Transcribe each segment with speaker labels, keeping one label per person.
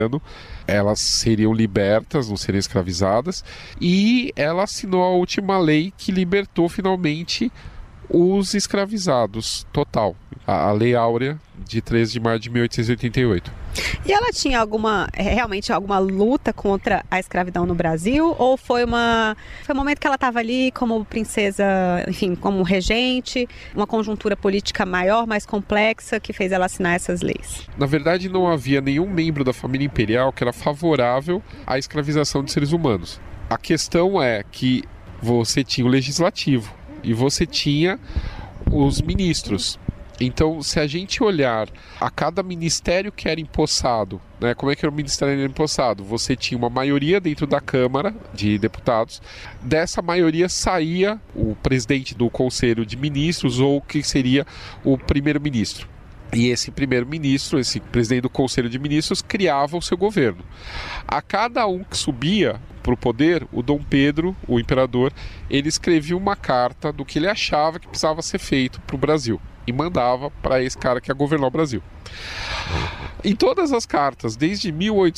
Speaker 1: elas seriam libertas, não seriam escravizadas, e ela assinou a última lei que libertou finalmente os escravizados, total. A Lei Áurea, de 13 de maio de 1888.
Speaker 2: E ela tinha realmente alguma luta contra a escravidão no Brasil? Ou foi um momento que ela estava ali como princesa, enfim, como regente, uma conjuntura política maior, mais complexa, que fez ela assinar essas leis?
Speaker 1: Na verdade, não havia nenhum membro da família imperial que era favorável à escravização de seres humanos. A questão é que você tinha o legislativo e você tinha os ministros. Então, se a gente olhar a cada ministério que era empossado, né, como é que era o ministério era empossado? Você tinha uma maioria dentro da Câmara de Deputados. Dessa maioria saía o presidente do Conselho de Ministros ou o que seria o primeiro-ministro. E esse primeiro-ministro, esse presidente do Conselho de Ministros, criava o seu governo. A cada um que subia para o poder, o Dom Pedro, o imperador, ele escrevia uma carta do que ele achava que precisava ser feito para o Brasil. E mandava para esse cara que ia governar o Brasil. Em todas as cartas, desde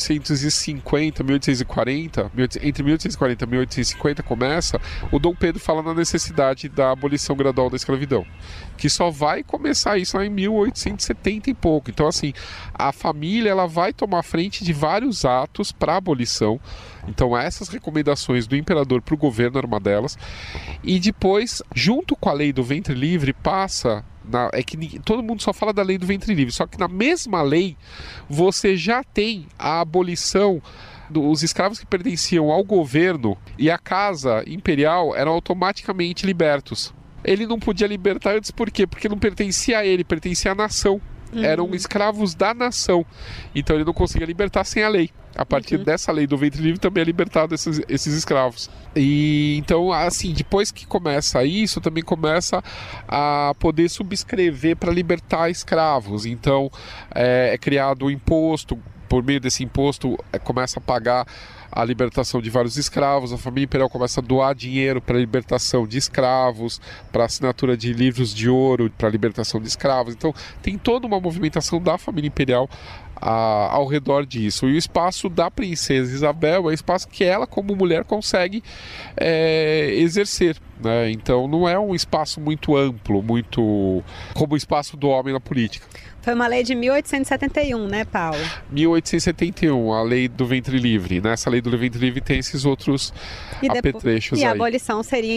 Speaker 1: 1850, 1840, entre 1840 e 1850 começa, o Dom Pedro fala na necessidade da abolição gradual da escravidão, que só vai começar isso lá em 1870 e pouco. Então, assim, a família ela vai tomar frente de vários atos para a abolição. Então, essas recomendações do imperador para o governo era uma delas. E depois, junto com a lei do ventre livre, passa... É que todo mundo só fala da lei do ventre livre, só que na mesma lei você já tem a abolição dos escravos que pertenciam ao governo e à casa imperial eram automaticamente libertos. Ele não podia libertar antes por quê? Porque não pertencia a ele, pertencia à nação. Eram escravos da nação. Então ele não conseguia libertar sem a lei. A partir dessa lei do ventre livre também é libertado esses escravos. E então, assim, depois que começa isso, também começa a poder subscrever para libertar escravos. Então é criado o imposto. Por meio desse imposto começa a pagar a libertação de vários escravos, a família imperial começa a doar dinheiro para a libertação de escravos, para assinatura de livros de ouro para a libertação de escravos. Então tem toda uma movimentação da família imperial ao redor disso. E o espaço da princesa Isabel é o espaço que ela, como mulher, consegue exercer, né? Então não é um espaço muito amplo, muito como o espaço do homem na política.
Speaker 2: Foi uma lei de 1871, né, Paulo?
Speaker 1: 1871, a lei do ventre livre. Nessa lei do ventre livre tem esses outros apetrechos aí.
Speaker 2: E a abolição seria em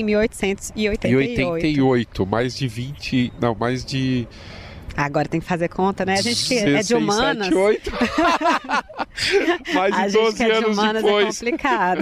Speaker 2: 1888.
Speaker 1: Mais de 20... Não, mais de...
Speaker 2: Agora tem que fazer conta, né? A gente que é de humanas.
Speaker 1: 7, 8. Mais de 12 anos depois.
Speaker 2: É complicado.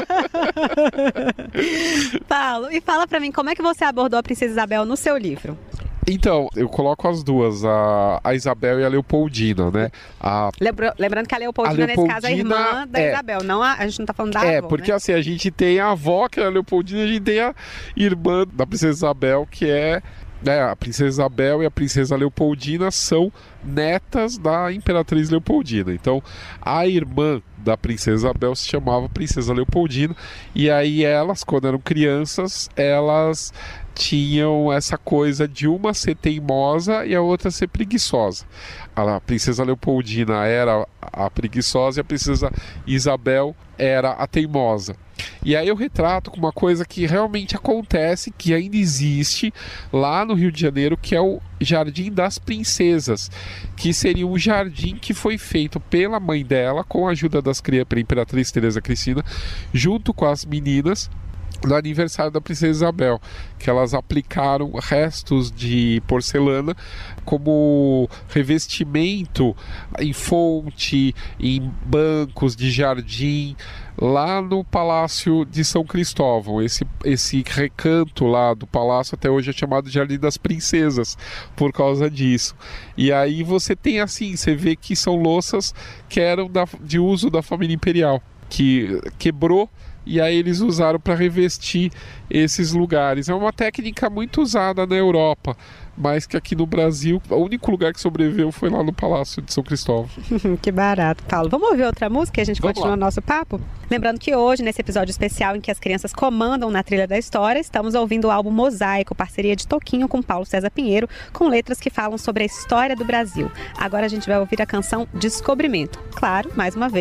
Speaker 2: Paulo, e fala pra mim, como é que você abordou a Princesa Isabel no seu livro?
Speaker 1: Então, eu coloco as duas, a Isabel e a Leopoldina, né?
Speaker 2: Lembrando que a Leopoldina, nesse caso, é a irmã da Isabel, não a gente não tá falando da avó,
Speaker 1: porque
Speaker 2: né?
Speaker 1: Assim, a gente tem a avó, que é a Leopoldina, e a gente tem a irmã da Princesa Isabel, que é... a Princesa Isabel e a Princesa Leopoldina são netas da Imperatriz Leopoldina. Então, a irmã da Princesa Isabel se chamava Princesa Leopoldina. E aí elas, quando eram crianças, elas tinham essa coisa de uma ser teimosa e a outra ser preguiçosa. A Princesa Leopoldina era a preguiçosa e a Princesa Isabel era a teimosa. E aí eu retrato com uma coisa que realmente acontece, que ainda existe lá no Rio de Janeiro, que é o Jardim das Princesas, que seria um jardim que foi feito pela mãe dela, com a ajuda das crianças, pela Imperatriz Teresa Cristina, junto com as meninas, no aniversário da Princesa Isabel, que elas aplicaram restos de porcelana como revestimento em fonte, em bancos de jardim, lá no Palácio de São Cristóvão. Esse recanto lá do palácio até hoje é chamado de Jardim das Princesas, por causa disso. E aí você tem assim, você vê que são louças que eram de uso da família imperial, que quebrou, e aí eles usaram para revestir esses lugares. É uma técnica muito usada na Europa, mas que aqui no Brasil, o único lugar que sobreviveu foi lá no Palácio de São Cristóvão.
Speaker 2: Que barato, Paulo. Vamos ouvir outra música e a gente continua o nosso papo? Lembrando que hoje, nesse episódio especial em que as crianças comandam na trilha da história, estamos ouvindo o álbum Mosaico, parceria de Toquinho com Paulo César Pinheiro, com letras que falam sobre a história do Brasil. Agora a gente vai ouvir a canção Descobrimento. Claro, mais uma vez,